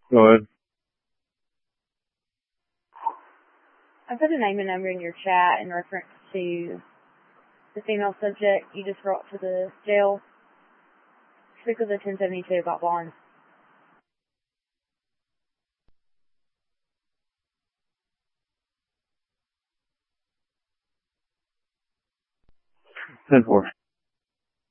Go ahead. I put a name and number in your chat in reference to the female subject you just brought to the jail. Speak with the 1072 about bonds. 10-4.